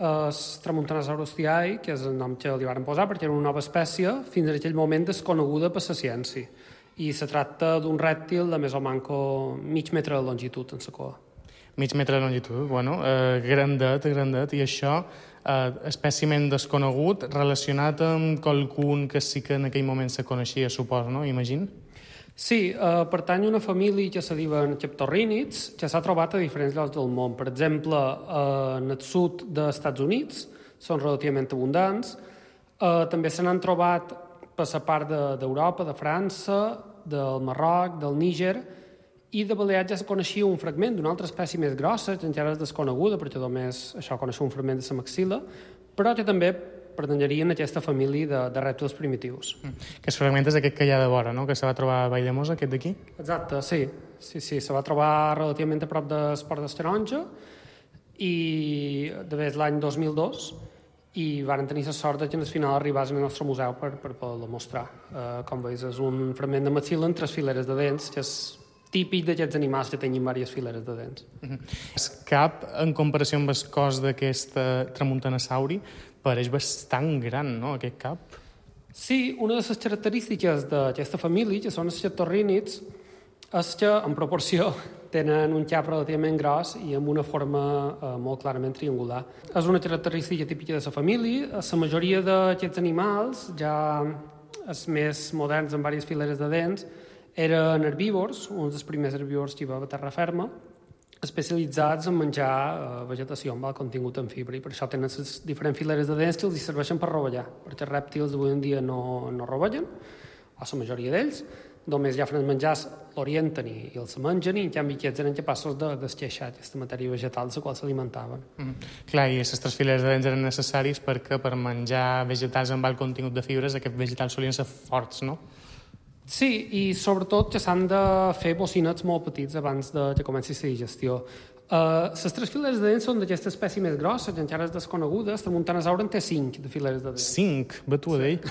el Tramuntanasaurus tiae, que és el nom que li van posar perquè era una nova espècie, fins en aquell moment desconeguda per la ciència. I se tracta d'un rèptil de més o manco mig metre de longitud en la cua. Mig metre de longitud, bueno, grandet, i això, espècimen desconegut, relacionat amb qualcun que sí que en aquell moment se coneixia, suposo, no? Imagino. Sí, pertany a una família que se diuen cheptorrínids, que s'ha trobat a diferents llocs del món. Per exemple, en el sud dels Estats Units són relativament abundants. També se n'han trobat per la part d'Europa, de França, del Marroc, del Níger, i de Balears ja se coneixia un fragment d'una altra espècie més grossa, que encara és desconeguda, perquè només això coneixia un fragment de la maxil·la, però que també pertanyerien a aquesta família de rèptils primitius. Que es fragment és aquest que hi ha de vora, no? Que se va trobar a Valldemossa, aquest d'aquí? Exacte, sí. Se va trobar relativament a prop del Port de Taronja i d'haver l'any 2002 i varen tenir la sort que al final arribés al nostre museu per poder-lo mostrar. Com veus, és un fragment de maxil·la amb 3 fileres de dents, que és típic d'aquests animals que tenen diverses fileres de dents. El cap, en comparació amb el cos d'aquest tramuntanasauri, pareix bastant gran, no?, aquest cap. Sí, una de les característiques d'aquesta família, que són els cheptorrínids, és que, en proporció, tenen un cap relativament gros i amb una forma molt clarament triangular. És una característica típica de la família. La majoria d'aquests animals, ja els més moderns amb diverses fileres de dents, eren herbívors, uns dels primers herbívors que hi va a terra ferma, especialitzats en menjar vegetació amb alt contingut en fibra, i per això tenen les diferents fileres de dents que els serveixen per rovellar, perquè els rèptils d'avui en dia no rovellen, o la majoria d'ells, només ja fan menjars, l'orienten i els mengen, i en canvi aquests eren capaços d'esqueixar aquesta matèria vegetal de la qual s'alimentaven. Clar, i aquestes 3 fileres de dents eren necessaris perquè per menjar vegetals amb alt contingut de fibres aquests vegetals solien ser forts, no? Sí, i sobretot que s'han de fer bocinets molt petits abans que comenci la digestió. Les 3 fileres de dents són d'aquesta espècie més grossa, que encara és desconeguda. El tramuntanasaure en té 5 de fileres de dents. 5? Ve tu a dir?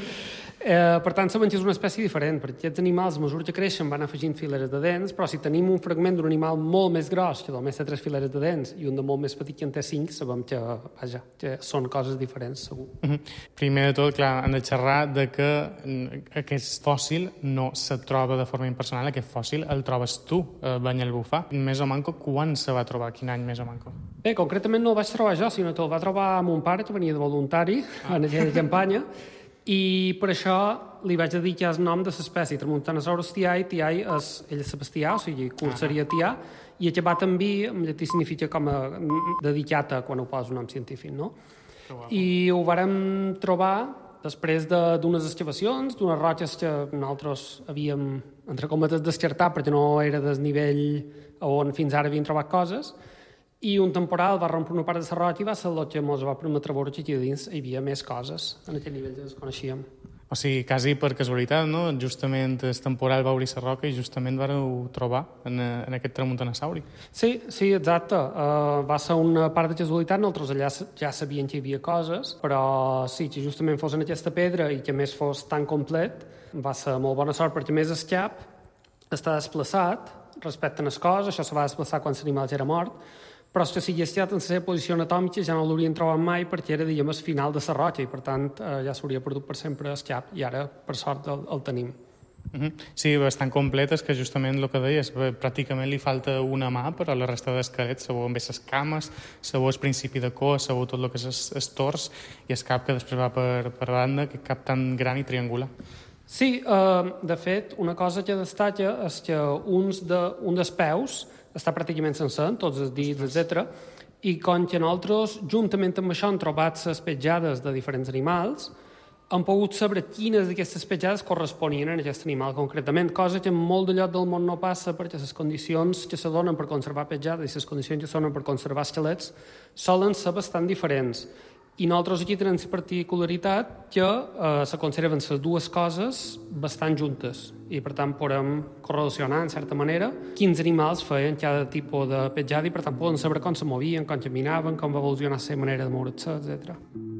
Per tant, sabem que és una espècie diferent, perquè aquests animals, a mesura que creixen, van afegint fileres de dents, però si tenim un fragment d'un animal molt més gros, que només té 3 fileres de dents, i un de molt més petit que en té 5, sabem que són coses diferents, segur. Primer de tot, clar, han de xerrar de que aquest fòssil no se troba de forma impersonal, aquest fòssil el trobes tu a Banyalbufar. Més o manco, quan se va trobar? Quin any més o manco? Bé, concretament no el vaig trobar jo, sinó que el va trobar mon pare, que venia de voluntari en aquella campanya, i per això li vaig dedicar el nom de l'espècie, Tramuntanasaurus tiae. Tiae és ell Sebastià, o sigui, curt seria tià, i acabat en vi, en llatí significa com a dedicat a quan ho posa un nom científic, no? I ho vàrem trobar després d'unes excavacions, d'unes roques que nosaltres havíem, entre cometes, descartat perquè no era del nivell on fins ara havien trobat coses, i un temporal va rompre una part de la roca i va ser el que ens va permetre veure que aquí dins hi havia més coses en aquell nivell que desconeixíem. O sigui, quasi per casualitat, no? Justament el temporal va obrir la roca i justament vareu trobar en aquest tramuntanasauri. Sí, exacte. Va ser una part de casualitat. Nosaltres allà ja sabíem que hi havia coses, però sí, que justament fos en aquesta pedra i que més fos tan complet, va ser molt bona sort, perquè més el cap està desplaçat respecte a les coses. Això se va desplaçar quan l'animal ja era mort, però si hagués estat en la seva posició anatòmica ja no l'haurien trobat mai perquè era, diguem, el final de la roca i, per tant, ja s'hauria perdut per sempre el cap i ara, per sort, el tenim. Sí, bastant complet, és que justament el que deies, pràcticament li falta una mà, però la resta d'esquelet, sabeu amb les cames, sabeu el principi de cua, sabeu tot el que és el tors i el cap que després va per banda, aquest cap tan gran i triangular. Sí, de fet, una cosa que destaca és que un dels peus està pràcticament sencer, tots els dits, etc. I com que nosaltres, juntament amb això, hem trobat les petjades de diferents animals, hem pogut saber quines d'aquestes petjades corresponien a aquest animal concretament, cosa que en molt de lloc del món no passa perquè les condicions que se donen per conservar petjades i les condicions que se donen per conservar esquelets solen ser bastant diferents. I nosaltres aquí tenim la particularitat que se conserven les dues coses bastant juntes i, per tant, podem correlacionar, en certa manera, quins animals feien cada tipus de petjada i, per tant, podem saber com se movien, com caminaven, com va evolucionar la seva manera de moure's, etc.